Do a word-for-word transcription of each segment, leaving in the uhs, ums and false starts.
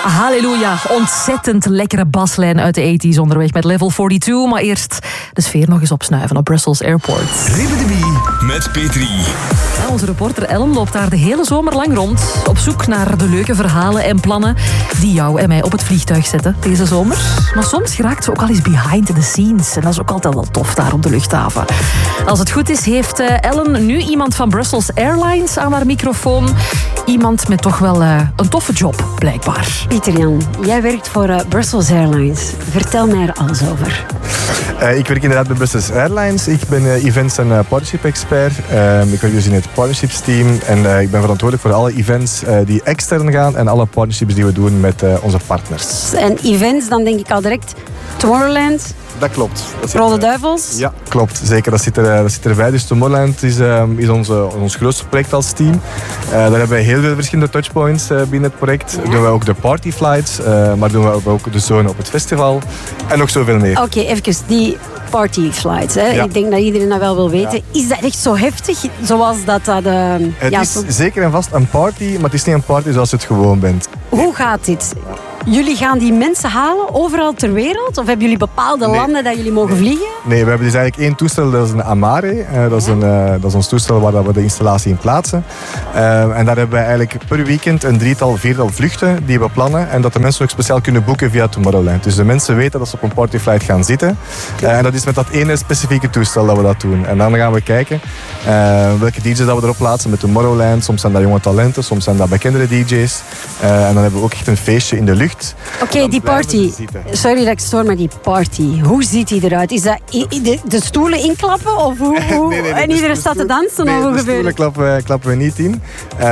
Halleluja, ontzettend lekkere baslijn uit de tachtiger onderweg met Level tweeënveertig. Maar eerst de sfeer nog eens opsnuiven op Brussels Airport. Ribbedebie met Petri. Ja, onze reporter Ellen loopt daar de hele zomer lang rond. Op zoek naar de leuke verhalen en plannen die jou en mij op het vliegtuig zetten deze zomer. Maar soms geraakt ze ook al eens behind the scenes. En dat is ook altijd wel tof daar op de luchthaven. Als het goed is, heeft Ellen nu iemand van Brussels Airlines aan haar microfoon. Iemand met toch wel uh, een toffe job, blijkbaar. Pieter-Jan, jij werkt voor uh, Brussels Airlines. Vertel mij er alles over. Uh, ik werk inderdaad bij Brussels Airlines. Ik ben uh, events- en uh, partnership-expert. Uh, ik werk dus in het partnerships team. En uh, ik ben verantwoordelijk voor alle events uh, die extern gaan en alle partnerships die we doen met uh, onze partners. En events, dan denk ik al direct Tomorrowland. Dat klopt. Dat Rode zit, uh, Duivels? Ja, klopt. Zeker. Dat zit, er, dat zit erbij. Dus Tomorrowland is, uh, is onze, ons grootste project als team. Uh, daar hebben wij heel veel verschillende touchpoints uh, binnen het project. Ja. Doen we ook de partyflights, uh, maar doen we ook de zone op het festival. En nog zoveel meer. Oké, okay, even die partyflights. Hè. Ja. Ik denk dat iedereen dat wel wil weten. Ja. Is dat echt zo heftig? Zoals dat dat... Uh, het ja, is zo... zeker en vast een party, maar het is niet een party zoals je het gewoon bent. Hoe gaat dit? Jullie gaan die mensen halen overal ter wereld? Of hebben jullie bepaalde nee. landen dat jullie mogen nee. vliegen? Nee, we hebben dus eigenlijk één toestel, dat is een Amare. Uh, dat, is een, uh, dat is ons toestel waar we de installatie in plaatsen. Uh, en daar hebben we eigenlijk per weekend een drietal, viertal vluchten die we plannen. En dat de mensen ook speciaal kunnen boeken via Tomorrowland. Dus de mensen weten dat ze op een partyflight gaan zitten. Uh, en dat is met dat ene specifieke toestel dat we dat doen. En dan gaan we kijken uh, welke D J's dat we erop plaatsen met Tomorrowland. Soms zijn dat jonge talenten, soms zijn dat bekendere D J's. Uh, en dan hebben we ook echt een feestje in de lucht. Oké, okay, die party. Sorry dat ik stoor, maar die party. Hoe ziet die eruit? Is dat de, de stoelen inklappen? Of hoe, hoe? Nee, nee, nee, en iedereen dus, staat te dansen? Nee, of hoe de stoelen klappen, klappen we niet in.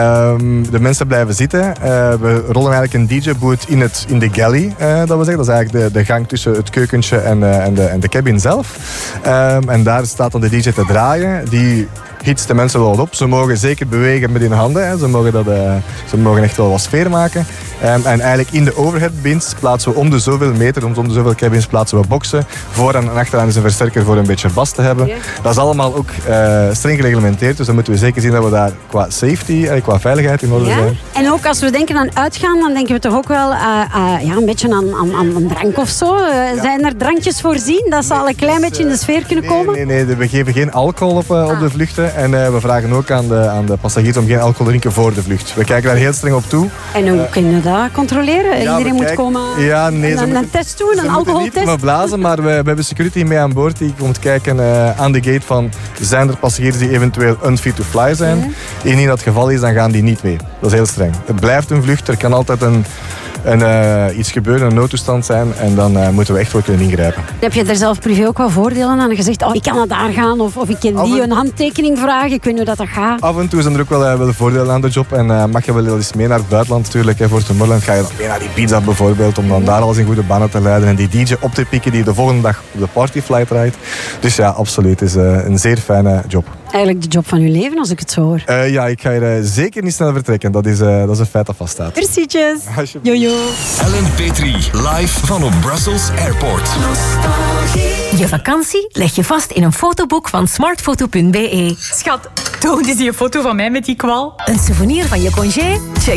Um, de mensen blijven zitten. Uh, we rollen eigenlijk een D J-boot in, het, in de galley, uh, dat we zeggen. Dat is eigenlijk de, de gang tussen het keukentje en, uh, en, de, en de cabin zelf. Um, en daar staat dan de D J te draaien. Die hitst de mensen wel op. Ze mogen zeker bewegen met hun handen. Hè. Ze, mogen dat, uh, ze mogen echt wel wat sfeer maken. Um, en eigenlijk in de overhead bins plaatsen we om de zoveel meter, om de zoveel cabins plaatsen we boksen. Voor en achteraan is een versterker voor een beetje bas te hebben. Yeah. Dat is allemaal ook uh, streng gereglementeerd. Dus dan moeten we zeker zien dat we daar qua safety en qua veiligheid in orde ja? zijn. En ook als we denken aan uitgaan, dan denken we toch ook wel uh, uh, ja, een beetje aan, aan, aan een drank of zo. Uh, ja. Zijn er drankjes voorzien dat ze nee, al een klein dus, beetje in de sfeer kunnen nee, komen? Nee, nee, nee, we geven geen alcohol op, uh, ah. op de vluchten. En uh, we vragen ook aan de, aan de passagiers om geen alcohol te drinken voor de vlucht. We kijken daar heel streng op toe. En hoe uh, kunnen we dat controleren? Ja, Iedereen moet komen ja, nee, een, moeten, een test doen, een alcoholtest? Niet blazen, maar we, we hebben security mee aan boord die komt kijken uh, aan de gate van zijn er passagiers die eventueel unfit to fly zijn. Mm-hmm. Indien dat het geval is, dan gaan die niet mee. Dat is heel streng. Het blijft een vlucht, er kan altijd een En uh, iets gebeuren, een noodtoestand zijn en dan uh, moeten we echt wel kunnen ingrijpen. Heb je er zelf privé ook wel voordelen aan gezegd? Oh, ik kan naar daar gaan of, of ik kan die een handtekening vragen. Ik weet niet hoe dat, dat gaat. Af en toe zijn er ook wel, uh, wel voordelen aan de job en uh, mag je wel eens mee naar het buitenland natuurlijk. Hè. Voor Tomorrowland ga je dan mee naar die pizza bijvoorbeeld om dan daar alles in goede banen te leiden en die D J op te pikken die de volgende dag op de partyflight rijdt. Dus ja, absoluut. Het is uh, een zeer fijne job. Eigenlijk de job van uw leven, als ik het zo hoor. Uh, ja, ik ga hier uh, zeker niet snel vertrekken. Dat is, uh, dat is een feit dat vaststaat. Mercietjes. Jojo. Ellen Petri, live van op Brussels Airport. Je vakantie leg je vast in een fotoboek van smartfoto punt be. Schat, toon eens die foto van mij met die kwal. Een souvenir van je congé? Check